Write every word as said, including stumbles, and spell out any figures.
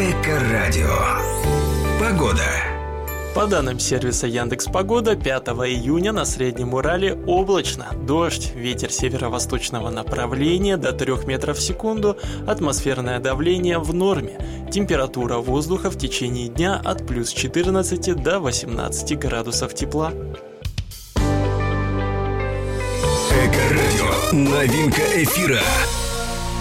Эко-радио. Погода. По данным сервиса Яндекс.Погода, пятого июня на Среднем Урале облачно, дождь, ветер северо-восточного направления до трёх метров в секунду, атмосферное давление в норме, температура воздуха в течение дня от плюс четырнадцати до восемнадцати градусов тепла. Эко-радио. Новинка эфира.